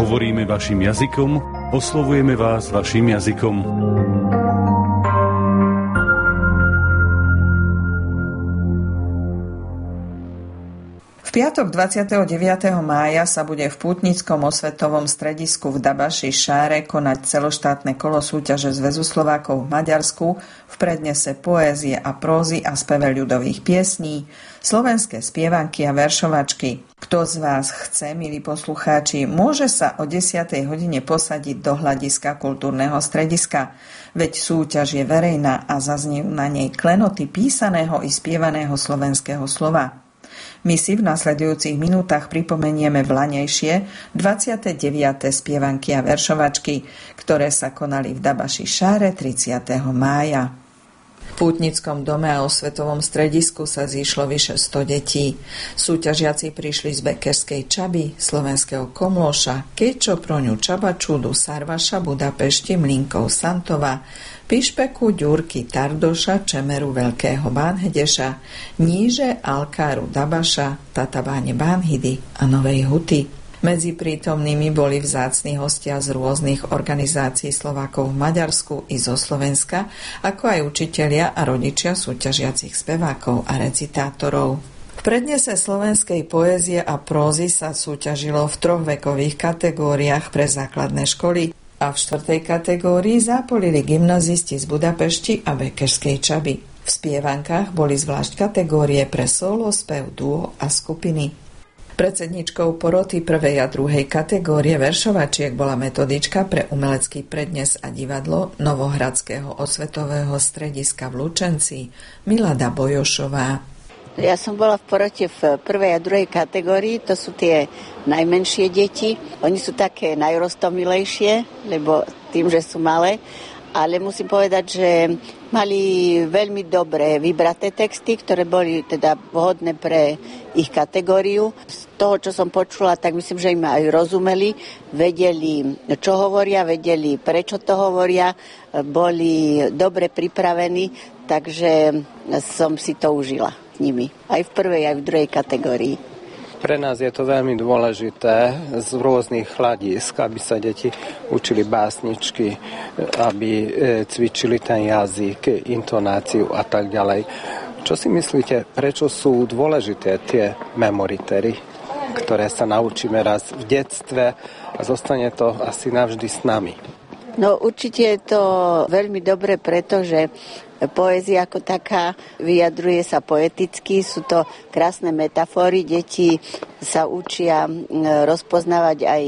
Hovoríme vašim jazykom, oslovujeme vás vašim jazykom. V piatok 29. mája sa bude v pútnickom osvetovom stredisku v Dabaši Šáre konať celoštátne kolo súťaže Zväzu Slovákov v Maďarsku v prednese poézie a prózy a speve ľudových piesní, slovenské spievanky a veršovačky. Kto z vás chce, milí poslucháči, môže sa o 10. hodine posadiť do hľadiska kultúrneho strediska, veď súťaž je verejná a zaznejú na nej klenoty písaného i spievaného slovenského slova. My si v nasledujúcich minútach pripomenieme vlanejšie 29. spievanky a veršovačky, ktoré sa konali v Dabaši Šáre 30. mája. V pútnickom dome a osvetovom stredisku sa zišlo vyše 100 detí. Súťažiaci prišli z Bekerskej Čaby, slovenského Komloša, Kečo, Proňu, Čabačúdu, Sarvaša, Budapešti, Mlinkov, Santova, Pišpeku, Ďurky, Tardoša, Čemeru, Veľkého Bánhedeša, Níže, Alkáru, Dabaša, Tatabáne, Bánhidy a Novej Huty. Medzi prítomnými boli vzácni hostia z rôznych organizácií Slovákov v Maďarsku i zo Slovenska, ako aj učitelia a rodičia súťažiacich spevákov a recitátorov. V prednese slovenskej poézie a prózy sa súťažilo v 3 vekových kategóriách pre základné školy a v 4. kategórii zápolili gymnazisti z Budapešti a Bekerskej Čaby. V spievankách boli zvlášť kategórie pre solo, spev, duo a skupiny. Predsedničkou poroty 1. a 2. kategórie veršovačiek bola metodička pre umelecký prednes a divadlo Novohradského osvetového strediska v Lučenci Milada Bojošová. Ja som bola v porote v 1. a 2. kategórii, to sú tie najmenšie deti. Oni sú také najrostomilejšie, lebo tým, že sú malé. Ale musím povedať, že mali veľmi dobre vybraté texty, ktoré boli teda vhodné pre ich kategóriu. Z toho, čo som počula, tak myslím, že im aj rozumeli, vedeli, čo hovoria, vedeli, prečo to hovoria, boli dobre pripravení, takže som si to užila s nimi. Aj v 1. aj v 2. kategórii. Pre nás je to veľmi dôležité z rôznych hľadisk, aby sa deti učili básničky, aby cvičili ten jazyk, intonáciu a tak ďalej. Čo si myslíte, prečo sú dôležité tie memoritery, ktoré sa naučíme raz v detstve a zostane to asi navždy s nami? No určite je to veľmi dobre, pretože poézia ako taká vyjadruje sa poeticky, sú to krásne metafory, deti sa učia rozpoznávať aj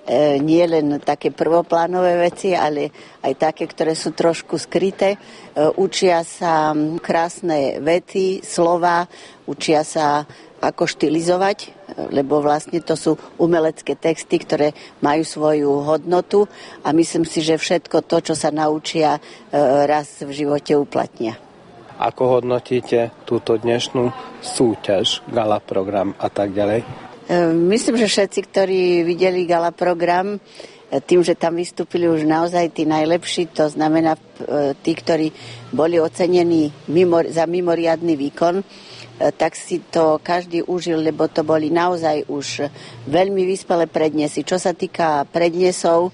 nie len také prvoplánové veci, ale aj také, ktoré sú trošku skryté. Učia sa krásne vety, slova, učia sa ako štilizovať, lebo vlastne to sú umelecké texty, ktoré majú svoju hodnotu a myslím si, že všetko to, čo sa naučia, raz v živote uplatnia. Ako hodnotíte túto dnešnú súťaž, gala program a tak ďalej? Myslím, že všetci, ktorí videli gala program, tým, že tam vystúpili už naozaj tí najlepší, to znamená tí, ktorí boli ocenení za mimoriadny výkon, tak si to každý užil, lebo to boli naozaj už veľmi vyspelé prednesy. Čo sa týka prednesov,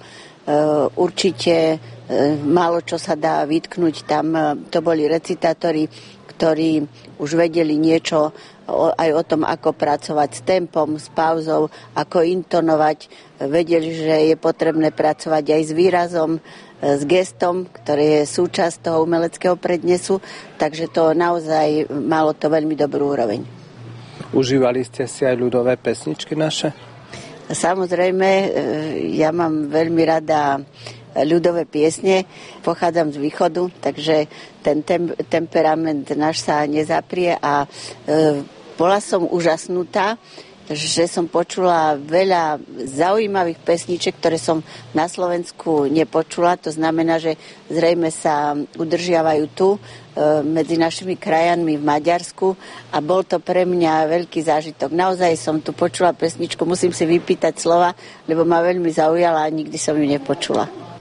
určite málo čo sa dá vytknúť. Tam to boli recitátori, ktorí už vedeli niečo aj o tom, ako pracovať s tempom, s pauzou, ako intonovať. Vedeli, že je potrebné pracovať aj s výrazom, s gestom, ktorý je súčasť toho umeleckého prednesu, takže to naozaj malo to veľmi dobrú úroveň. Užívali ste si aj ľudové pesničky naše? Samozrejme, ja mám veľmi rada ľudové piesne, pochádzam z východu, takže ten temperament náš sa nezaprie a bola som úžasnutá, že som počula veľa zaujímavých pesniček, ktoré som na Slovensku nepočula. To znamená, že zrejme sa udržiavajú tu medzi našimi krajanmi v Maďarsku a bol to pre mňa veľký zážitok. Naozaj som tu počula pesničku, musím si vypýtať slova, lebo ma veľmi zaujala a nikdy som ju nepočula.